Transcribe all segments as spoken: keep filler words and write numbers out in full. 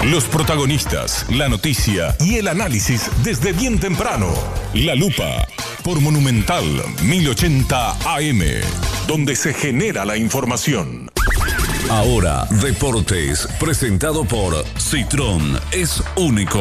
Los protagonistas, la noticia y el análisis desde bien temprano. La Lupa, por Monumental mil ochenta A M, donde se genera la información. Ahora, Deportes, presentado por Citrón, es único.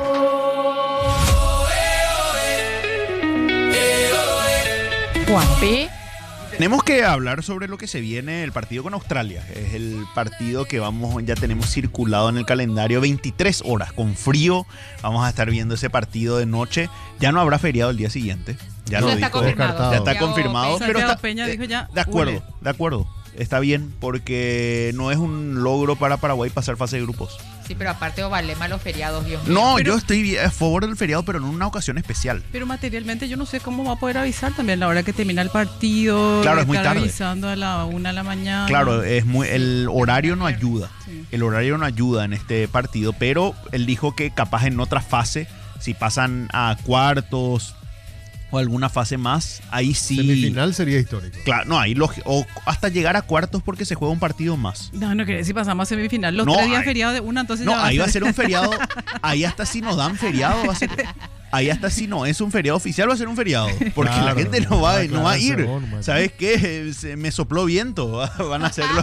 Juanpi. Tenemos que hablar sobre lo que se viene el partido con Australia. Es el partido que vamos, ya tenemos circulado en el calendario veintitrés horas. Con frío vamos a estar viendo ese partido de noche. Ya no habrá feriado el día siguiente. Ya Eso lo está dijo. confirmado. Ya está Santiago confirmado. Peña. Pero está, Santiago Peña dijo ya, de acuerdo, huele. de acuerdo. Está bien porque no es un logro para Paraguay pasar fase de grupos. Sí, pero aparte Ovalema los feriados, Dios mío. No, Pero- yo estoy a favor del feriado, pero en una ocasión especial. Pero materialmente yo no sé cómo va a poder avisar también a la hora que termina el partido. Claro, es muy estar tarde. avisando a la una de la mañana. Claro, es muy, el horario no ayuda. Sí. El horario no ayuda en este partido, pero él dijo que capaz en otra fase, si pasan a cuartos o alguna fase más, ahí sí. Semifinal sería histórico. Claro, no, ahí lógi- o hasta llegar a cuartos porque se juega un partido más. No, no querés si pasamos a semifinal. Los No, tres días ahí- feriados de una, entonces No, ya ahí va a ser un feriado. Ahí hasta si nos dan feriado, va a ser. Ahí hasta si no es un feriado oficial, va a ser un feriado. Porque Claro, la gente no va, va a no va a ir. aclararse, Norma. ¿Sabes qué? Se me sopló viento. Van a hacerlo.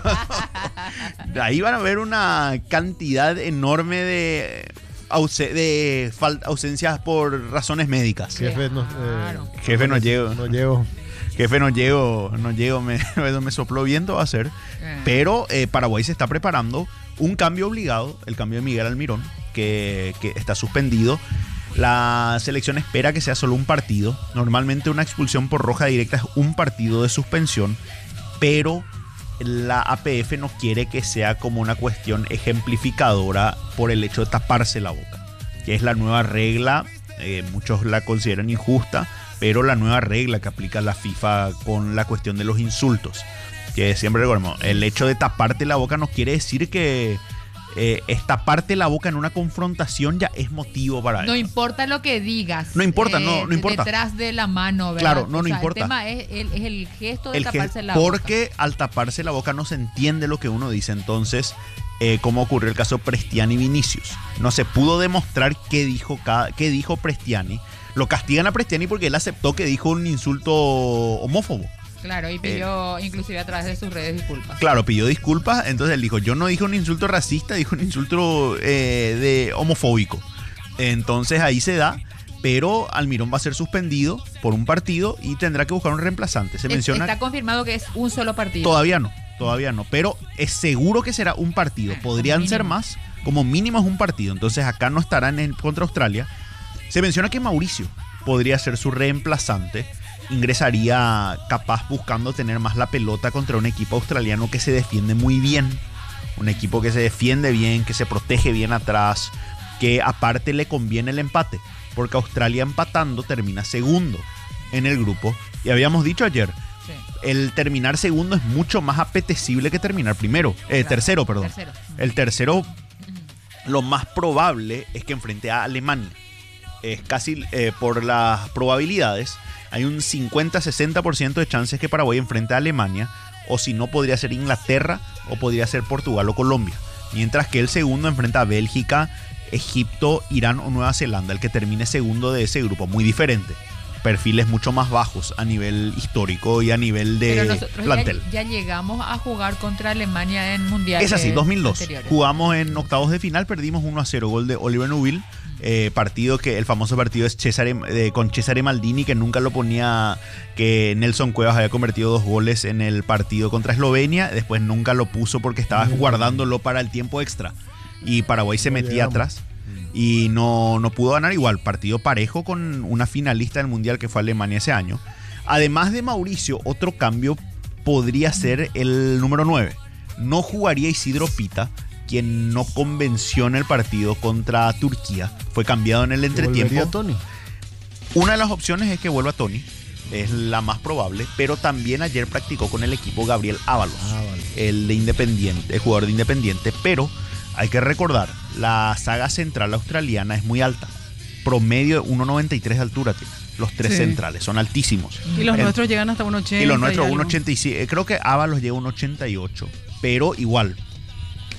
Ahí van a ver una cantidad enorme de, ause- de fal- ausencias por razones médicas. Jefe, no, eh, Claro. Jefe, no llego. no llego. Jefe, no llego, no llego, me, me sopló viento va a ser. Eh. Pero eh, Paraguay se está preparando un cambio obligado, el cambio de Miguel Almirón, que, que está suspendido. La selección espera que sea solo un partido. Normalmente una expulsión por roja directa es un partido de suspensión, pero la A P F no quiere que sea como una cuestión ejemplificadora por el hecho de taparse la boca, que es la nueva regla. Eh, muchos la consideran injusta, pero la nueva regla que aplica la FIFA con la cuestión de los insultos, que siempre recordemos, el hecho de taparte la boca no quiere decir que eh, es taparte la boca en una confrontación ya es motivo para No eso. importa lo que digas. No importa, no, no importa. Detrás de la mano, ¿verdad? Claro, no, O no sea, importa. El tema es el, es el gesto de El que- taparse la boca. porque al taparse la boca no se entiende lo que uno dice. Entonces, eh, como ocurrió el caso Prestiani Vinicius, no se pudo demostrar qué dijo, cada, qué dijo Prestiani. Lo castigan a Prestiani porque él aceptó que dijo un insulto homófobo. Claro, y pidió inclusive a través de sus redes disculpas. Claro, pidió disculpas, entonces él dijo, yo no dije un insulto racista, dijo un insulto eh, de homofóbico. Entonces ahí se da, pero Almirón va a ser suspendido por un partido y tendrá que buscar un reemplazante. Se Es- menciona... Está confirmado que es un solo partido. Todavía no, todavía no, pero es seguro que será un partido. Podrían Como ser mínimo. más, como mínimo es un partido. Entonces acá no estarán en, contra Australia. Se menciona que Mauricio podría ser su reemplazante. Ingresaría capaz buscando tener más la pelota contra un equipo australiano que se defiende muy bien. Un equipo que se defiende bien, que se protege bien atrás, que aparte le conviene el empate, porque Australia empatando termina segundo en el grupo. Y habíamos dicho ayer, Sí, el terminar segundo es mucho más apetecible que terminar primero. Eh, claro. tercero, perdón. Tercero. El tercero, lo más probable es que enfrente a Alemania. Es casi eh, por las probabilidades, hay un cincuenta a sesenta por ciento de chances que Paraguay enfrente a Alemania, o si no podría ser Inglaterra o podría ser Portugal o Colombia. Mientras que el segundo enfrenta a Bélgica, Egipto, Irán o Nueva Zelanda, el que termine segundo de ese grupo. Muy diferente. Perfiles mucho más bajos a nivel histórico y a nivel de Pero nosotros ya, plantel. ya llegamos a jugar contra Alemania en Mundial. Es así, dos mil dos. anteriores. Jugamos en octavos de final, perdimos uno a cero, gol de Oliver Neuville. Eh, partido que el famoso partido es Cesare, eh, con Cesare Maldini, que nunca lo ponía, que Nelson Cuevas había convertido dos goles en el partido contra Eslovenia, después nunca lo puso porque estaba Mm. guardándolo para el tiempo extra y Paraguay se No metía llegamos. atrás y no, no pudo ganar. Igual, partido parejo con una finalista del Mundial que fue Alemania ese año. Además de Mauricio, otro cambio podría ser el número nueve. No jugaría Isidro Pita, quien no convenció en el partido contra Turquía. Fue cambiado en el entretiempo. ¿Volvería Tony? Una de las opciones es que vuelva Tony, es la más probable, pero también ayer practicó con el equipo Gabriel Ábalos, Ah, vale. el de Independiente, el jugador de Independiente, pero hay que recordar, la saga central australiana es muy alta, promedio de uno noventa y tres de altura tiene. Los tres Sí. centrales son altísimos. Y los El- nuestros llegan hasta un ochenta. y los nuestros algo. uno ochenta y siete. Creo que Ábalos llega a un ochenta y ocho. Pero igual,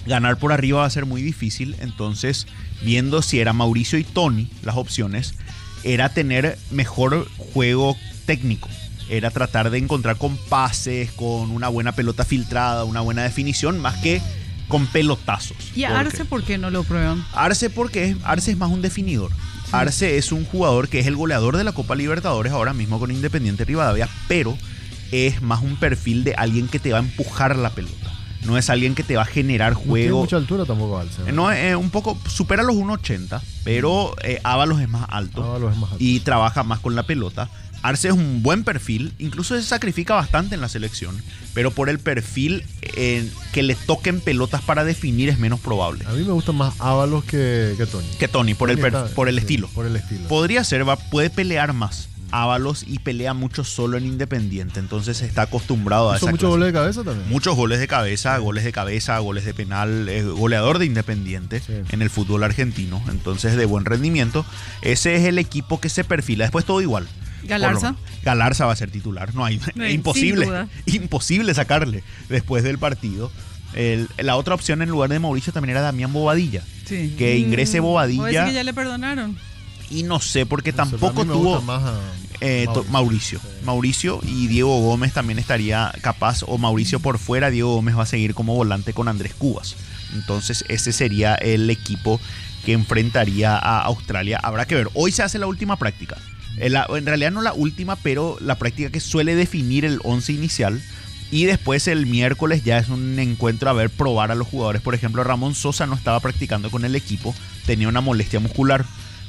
ganar por arriba va a ser muy difícil. Entonces, viendo si era Mauricio y Tony, las opciones, era tener mejor juego técnico. Era tratar de encontrar con pases, con una buena pelota filtrada, una buena definición, más que con pelotazos. ¿Y a Arce por qué no lo prueban? Arce porque es, Arce es más un definidor. Sí. Arce es un jugador que es el goleador de la Copa Libertadores ahora mismo con Independiente Rivadavia, pero es más un perfil de alguien que te va a empujar la pelota. No es alguien que te va a generar juego. No tiene mucha altura tampoco Arce. ¿no? No, es eh, un poco, supera los uno ochenta, pero eh, Ábalos es más alto. Ábalos es más alto. Y trabaja más con la pelota. Arce es un buen perfil, incluso se sacrifica bastante en la selección, pero por el perfil eh, que le toquen pelotas para definir es menos probable. A mí me gusta más Ábalos que, que Tony. Que Tony, por, Tony el, per, está, por el sí, estilo. Por el estilo. Podría ser, va, puede pelear más Ábalos y pelea mucho solo en Independiente, entonces está acostumbrado a ¿Hizo esa muchos clase. goles de cabeza también? Muchos goles de cabeza, goles de cabeza, goles de penal, eh, goleador de Independiente sí. en el fútbol argentino, entonces de buen rendimiento. Ese es el equipo que se perfila, después todo igual. Galarza. Galarza va a ser titular, no hay, no, es imposible, imposible sacarle después del partido. El, la otra opción en lugar de Mauricio también era Damián Bobadilla, sí. que ingrese Bobadilla. ¿O que ya le perdonaron? Y no sé, porque no sé, tampoco tuvo más a eh, Mauricio, Mauricio. Sí. Mauricio y Diego Gómez también estaría capaz, o Mauricio por fuera, Diego Gómez va a seguir como volante con Andrés Cubas. Entonces ese sería el equipo que enfrentaría a Australia. Habrá que ver, hoy se hace la última práctica. En realidad no la última, pero la práctica que suele definir el once inicial. Y después el miércoles ya es un encuentro a ver, probar a los jugadores. Por ejemplo, Ramón Sosa no estaba practicando con el equipo, tenía una molestia muscular.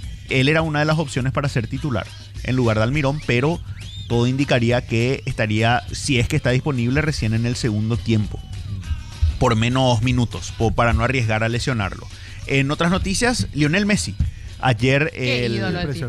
Él era una de las opciones para ser titular en lugar de Almirón, pero todo indicaría que estaría, si es que está disponible, recién en el segundo tiempo. Por menos minutos, para no arriesgar a lesionarlo. En otras noticias, Lionel Messi. Ayer el,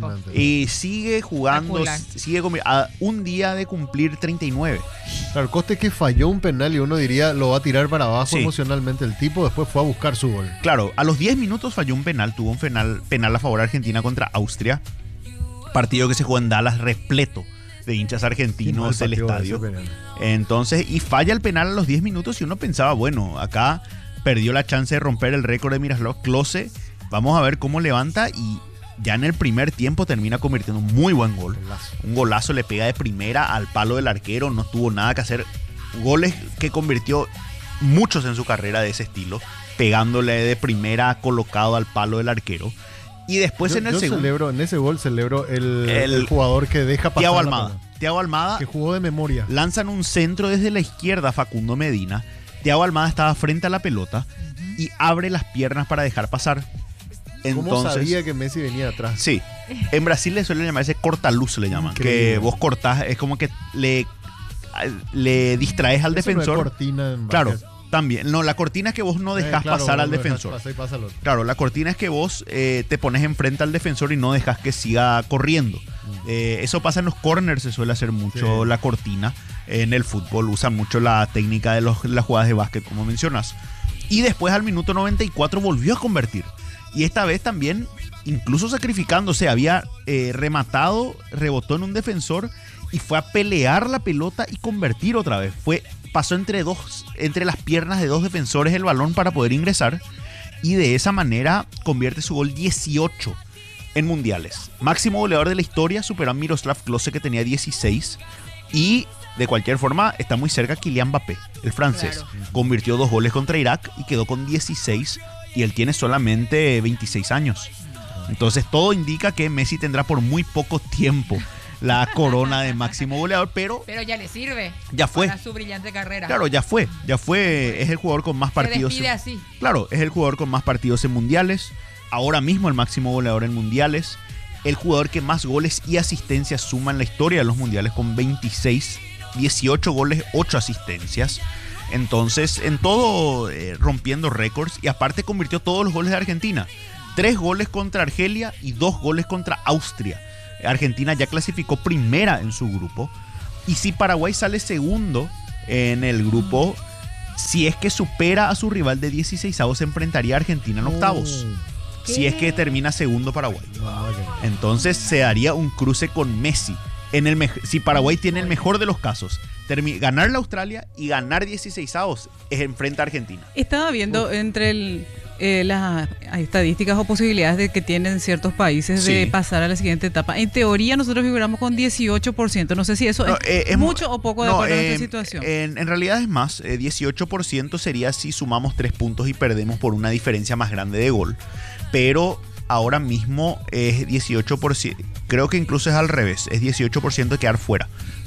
y sigue jugando, sigue a un día de cumplir treinta y nueve. Claro, Coste que falló un penal y uno diría lo va a tirar para abajo sí. emocionalmente el tipo, después fue a buscar su gol. Claro, a los diez minutos falló un penal, tuvo un penal, penal a favor de Argentina contra Austria, partido que se jugó en Dallas repleto de hinchas argentinos del estadio. Entonces, y falla el penal a los diez minutos y uno pensaba, bueno, acá perdió la chance de romper el récord de Miroslav Klose. Vamos a ver cómo levanta y ya en el primer tiempo termina convirtiendo un muy buen gol. Golazo. Un golazo, le pega de primera al palo del arquero, no tuvo nada que hacer. Goles que convirtió muchos en su carrera de ese estilo, pegándole de primera colocado al palo del arquero. Y después yo, en el yo segundo... celebro, en ese gol celebro el, el, el jugador que deja pasar Thiago Almada. Thiago Almada. Que jugó de memoria. Lanzan un centro desde la izquierda Facundo Medina. Thiago Almada estaba frente a la pelota uh-huh. y abre las piernas para dejar pasar. Entonces, ¿cómo sabía que Messi venía atrás? Sí, en Brasil le suelen llamar ese cortaluz, le llaman. Increíble. Que vos cortás, es como que le, le distraes al Eso defensor. No es cortina en claro, también. No, la cortina es que vos no dejás eh, claro, pasar al defensor. Pasar y pasa al otro. Claro, la cortina es que vos eh, te pones enfrente al defensor y no dejas que siga corriendo. Mm. Eh, eso pasa en los corners, se suele hacer mucho sí. la cortina. En el fútbol usan mucho la técnica de los, las jugadas de básquet, como mencionas. Y después al minuto noventa y cuatro volvió a convertir. Y esta vez también, incluso sacrificándose, había eh, rematado, rebotó en un defensor y fue a pelear la pelota y convertir otra vez. Fue, pasó entre, dos, entre las piernas de dos defensores el balón para poder ingresar y de esa manera convierte su gol dieciocho en mundiales. Máximo goleador de la historia, superó a Miroslav Klose que tenía dieciséis y de cualquier forma está muy cerca Kylian Mbappé, el francés. Claro. Convirtió dos goles contra Irak y quedó con dieciséis. Y él tiene solamente veintiséis años. Entonces todo indica que Messi tendrá por muy poco tiempo la corona de máximo goleador, pero... Pero ya le sirve. Ya fue. Para su brillante carrera. Claro, ya fue. Ya fue. Es el jugador con más partidos. Se despide así. Claro, es el jugador con más partidos en mundiales. Ahora mismo el máximo goleador en mundiales. El jugador que más goles y asistencias suma en la historia de los mundiales con veintiséis, dieciocho goles, ocho asistencias. Entonces, en todo eh, rompiendo récords y aparte convirtió todos los goles de Argentina. Tres goles contra Argelia y dos goles contra Austria. Argentina ya clasificó primera en su grupo. Y si Paraguay sale segundo en el grupo, si es que supera a su rival de dieciseisavos, se enfrentaría a Argentina en octavos. ¿Qué? Si es que termina segundo Paraguay. Entonces se daría un cruce con Messi. En el me- si Paraguay tiene el mejor de los casos, termi- ganarle a Australia y ganar dieciseisavos es enfrente a Argentina. Estaba viendo Uf. entre el, eh, las estadísticas o posibilidades de que tienen ciertos países Sí. de pasar a la siguiente etapa. En teoría nosotros figuramos con dieciocho por ciento. No sé si eso No, es, eh, es mucho mu- o poco de no, acuerdo a eh, nuestra situación. En, en realidad es más, eh, dieciocho por ciento sería si sumamos tres puntos y perdemos por una diferencia más grande de gol. Pero ahora mismo es dieciocho por ciento, creo que incluso es al revés, es dieciocho por ciento de quedar fuera.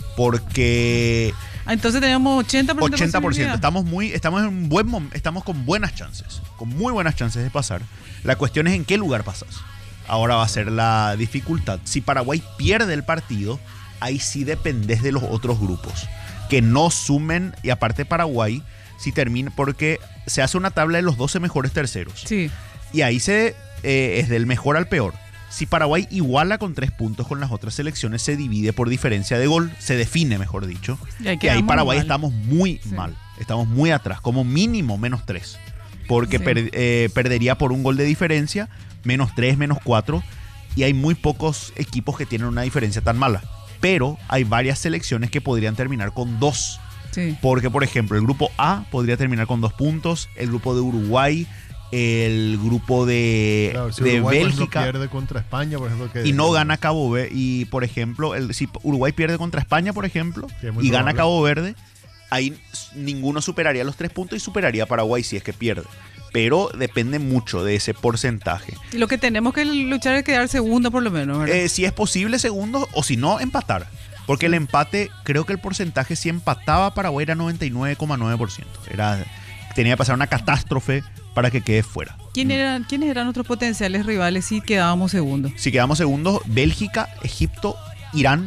Porque Ah, entonces tenemos ochenta por ciento. ochenta por ciento, de estamos muy estamos en un buen mom- estamos con buenas chances, con muy buenas chances de pasar. La cuestión es en qué lugar pasas. Ahora va a ser la dificultad. Si Paraguay pierde el partido, ahí sí dependes de los otros grupos que no sumen, y aparte Paraguay si termina, porque se hace una tabla de los doce mejores terceros. Sí. Y ahí se eh, es del mejor al peor. Si Paraguay iguala con tres puntos con las otras selecciones, se divide por diferencia de gol, se define, mejor dicho. Y ahí Que ahí quedamos Paraguay mal. estamos muy Sí. mal, estamos muy atrás, como mínimo menos tres. Porque Sí. per- eh, perdería por un gol de diferencia, menos tres, menos cuatro. Y hay muy pocos equipos que tienen una diferencia tan mala. Pero hay varias selecciones que podrían terminar con dos. Sí. Porque, por ejemplo, el grupo A podría terminar con dos puntos, el grupo de Uruguay, el grupo de, Claro, si de Uruguay, por ejemplo, Bélgica. pierde contra España, por ejemplo, que Y no gana Cabo Verde. Y, por ejemplo, el, si Uruguay pierde contra España, por ejemplo, Sí, es muy y gana probable. Cabo Verde, ahí s- ninguno superaría los tres puntos y superaría a Paraguay si es que pierde. Pero depende mucho de ese porcentaje. Y lo que tenemos que luchar es quedar segundo por lo menos, ¿verdad? Eh, si es posible, segundos, o si no, empatar. Porque el empate, creo que el porcentaje, si empataba Paraguay, era noventa y nueve coma nueve por ciento. Era, tenía que pasar una catástrofe para que quede fuera. ¿Quién eran, ¿Quiénes eran nuestros potenciales rivales si quedábamos segundos? Si quedamos segundos, Bélgica, Egipto, Irán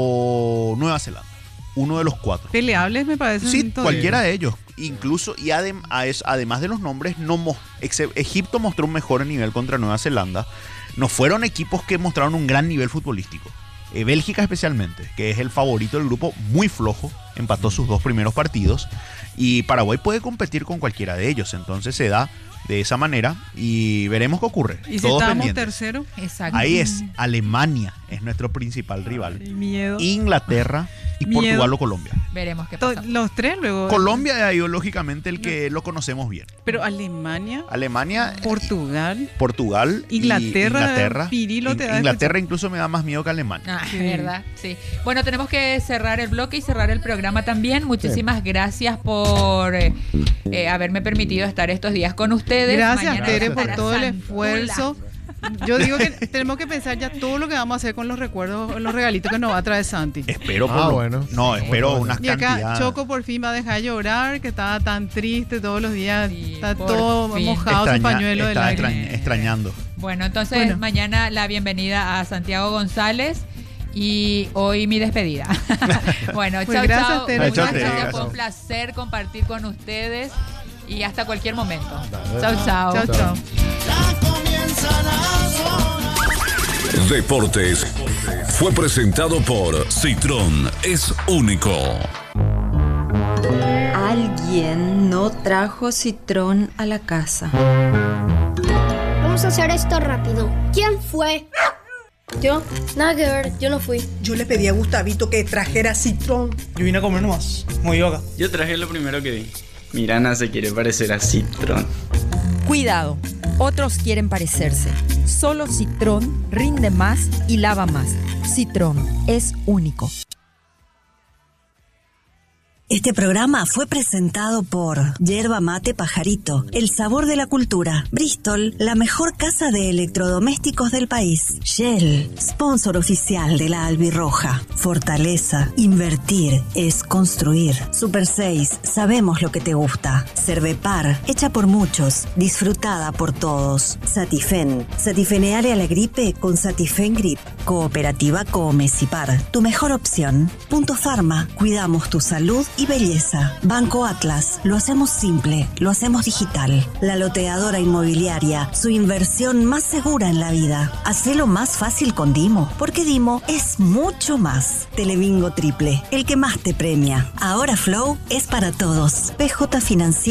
o Nueva Zelanda. Uno de los cuatro. Peleables me parece. Sí, cualquiera de ellos. Incluso, y adem- a es- además de los nombres, no mo- exe- Egipto mostró un mejor nivel contra Nueva Zelanda. No fueron equipos que mostraron un gran nivel futbolístico. Eh, Bélgica especialmente, que es el favorito del grupo, muy flojo, empató sus dos primeros partidos. Y Paraguay puede competir con cualquiera de ellos. Entonces se da de esa manera y veremos qué ocurre. ¿Y si Todos estábamos pendientes. tercero? Exacto. Ahí es, Alemania es nuestro principal rival. Ay, miedo. Inglaterra y Miedo. Portugal o Colombia. Veremos qué To- pasa. Los tres luego. Colombia es ideológicamente el que lo conocemos bien. Pero Alemania, Alemania, Portugal. Portugal, y Inglaterra, Inglaterra. Pirilo te da Inglaterra incluso me da más miedo que Alemania. Ah, Sí. verdad, sí. Bueno, tenemos que cerrar el bloque y cerrar el programa también. Muchísimas gracias por eh, eh, haberme permitido estar estos días con ustedes. Gracias, Mañana Tere, estará por todo el Santula. esfuerzo. Yo digo que tenemos que pensar ya todo lo que vamos a hacer con los recuerdos, los regalitos que nos va a traer Santi. Espero por Ah, lo- bueno. No, espero Bueno. unas Y acá cantidades. Choco por fin va a dejar llorar, que estaba tan triste todos los días, Sí, está por todo fin. mojado su Extraña- pañuelo de está lágrimas. extrañ- extrañando. Bueno, entonces Bueno. mañana la bienvenida a Santiago González y hoy mi despedida. Bueno, Pues chao, gracias, chao. Tere. Muchas Chao, Tere, gracias. Fue gracias. un placer compartir con ustedes y hasta cualquier momento. Dale. Chao, chao. Chao, chao. Deportes fue presentado por Citrón, es único. Alguien no trajo citrón a la casa. Vamos a hacer esto rápido. ¿Quién fue? Yo, nada que ver, yo no fui. Yo le pedí a Gustavito que trajera citrón. Yo vine a comer nomás, muy yoga. Yo traje lo primero que vi. Mirana se quiere parecer a Citrón. Cuidado, otros quieren parecerse. Solo Citrón rinde más y lava más. Citrón es único. Este programa fue presentado por Yerba Mate Pajarito, el sabor de la cultura. Bristol, la mejor casa de electrodomésticos del país. Shell, sponsor oficial de la Albirroja. Fortaleza, invertir es construir. Super seis, sabemos lo que te gusta. Cervepar, hecha por muchos, disfrutada por todos. Satifen, satifeneale a la gripe con Satifen Grip. Cooperativa Comecipar, tu mejor opción. Punto Pharma, cuidamos tu salud y belleza. Banco Atlas, lo hacemos simple, lo hacemos digital. La loteadora inmobiliaria, su inversión más segura en la vida. Hacelo más fácil con Dimo, porque Dimo es mucho más. Telebingo Triple, el que más te premia. Ahora Flow es para todos. P J Financiera.